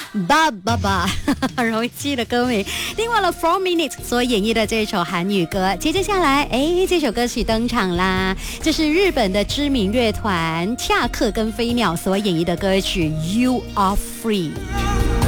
吧吧吧，容易记的歌名。听完了 Four Minutes 所演绎的这首韩语歌，接下来，这首歌曲登场啦，这是日本的知名乐团恰克跟飞鸟所演绎的歌曲 You Are Free。